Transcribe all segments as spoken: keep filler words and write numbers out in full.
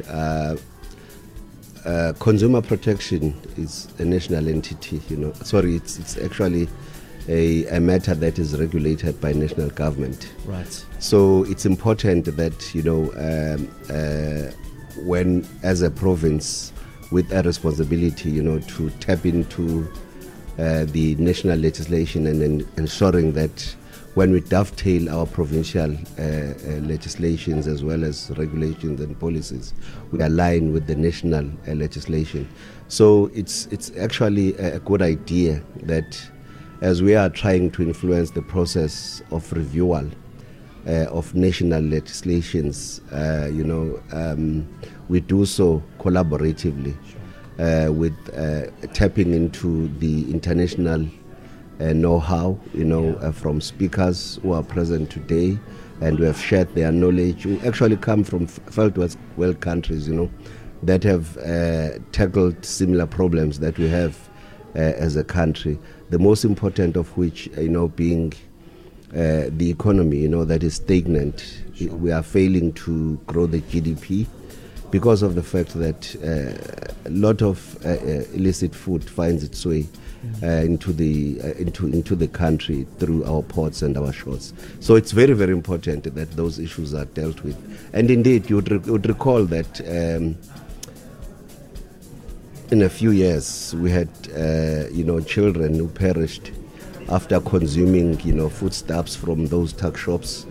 uh, uh, consumer protection is a national entity. You know, sorry, it's it's actually a, a matter that is regulated by national government. Right. So it's important that, you know, um, uh, when as a province with a responsibility, you know, to tap into uh, the national legislation and, and ensuring that when we dovetail our provincial uh, uh, legislations as well as regulations and policies, we align with the national uh, legislation. So it's it's actually a good idea that as we are trying to influence the process of reviewal uh, of national legislations, uh, you know, um, we do so collaboratively uh, with uh, tapping into the international Uh, know-how, you know, uh, from speakers who are present today and who have shared their knowledge, who actually come from third world countries, you know, that have uh, tackled similar problems that we have uh, as a country. The most important of which, you know, being uh, the economy, you know, that is stagnant. Sure. We are failing to grow the G D P because of the fact that uh, a lot of uh, uh, illicit food finds its way Uh, into the uh, into into the country through our ports and our shores. So it's very very important that those issues are dealt with. And indeed, you would, re- would recall that um, in a few years we had uh, you know children who perished after consuming you know foodstuffs from those tuck shops.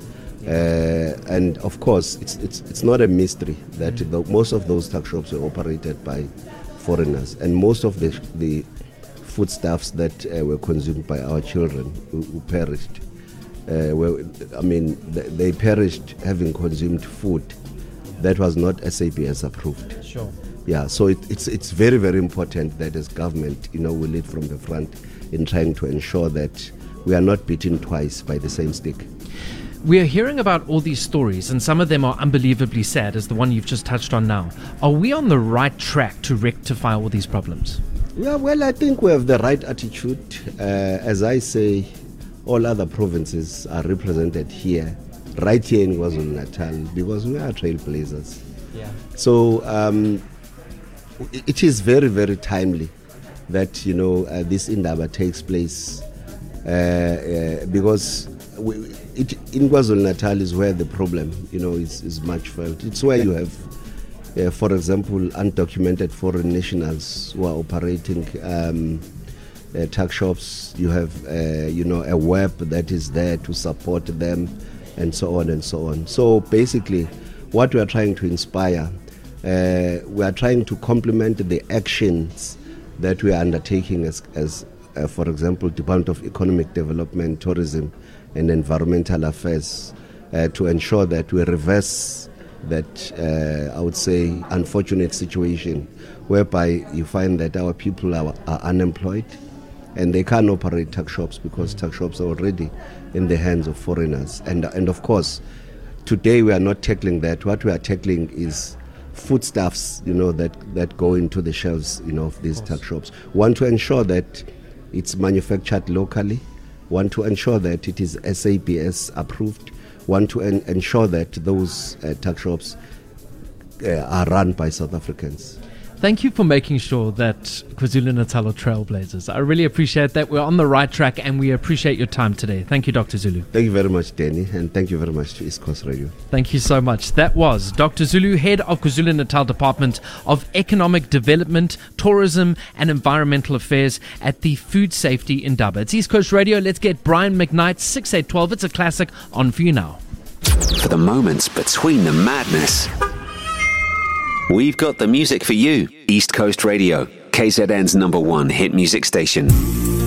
Uh, and of course, it's it's it's not a mystery that the, most of those tuck shops were operated by foreigners, and most of the the foodstuffs that uh, were consumed by our children who, who perished. Uh, were, I mean, th- they perished having consumed food that was not S A B S approved. Sure. Yeah, so it, it's it's very, very important that as government, you know, we lead from the front in trying to ensure that we are not beaten twice by the same stick. We are hearing about all these stories, and some of them are unbelievably sad, as the one you've just touched on now. Are we on the right track to rectify all these problems? Yeah, well, I think we have the right attitude. Uh, as I say, all other provinces are represented here, right here in KwaZulu-Natal, because we are trailblazers. Yeah. So um, it is very, very timely that, you know, uh, this Indaba takes place uh, uh, because we, it, in KwaZulu-Natal is where the problem, you know, is, is much felt. It's where you have Uh, for example, undocumented foreign nationals who are operating um, uh, tuck shops. You have, uh, you know, a web that is there to support them, and so on and so on. So basically, what we are trying to inspire, uh, we are trying to complement the actions that we are undertaking as, as uh, for example, Department of Economic Development, Tourism, and Environmental Affairs, uh, to ensure that we reverse that uh, I would say unfortunate situation whereby you find that our people are, are unemployed and they can't operate tuck shops because tuck shops are already in the hands of foreigners. And and of course, today we are not tackling that. What we are tackling is foodstuffs, you know, that, that go into the shelves, you know, of these of tuck shops. Want to ensure that it's manufactured locally. Want to ensure that it is S A B S approved. Want to en- ensure that those uh, tuck shops uh, are run by South Africans. Thank you for making sure that KwaZulu-Natal are trailblazers. I really appreciate that. We're on the right track, and we appreciate your time today. Thank you, Doctor Zulu. Thank you very much, Danny, and thank you very much to East Coast Radio. Thank you so much. That was Doctor Zulu, Head of KwaZulu-Natal Department of Economic Development, Tourism and Environmental Affairs at the Food Safety Indaba. It's East Coast Radio. Let's get Brian McKnight, six eight one two. It's a classic on for you now. For the moments between the madness, we've got the music for you. East Coast Radio, K Z N's number one hit music station.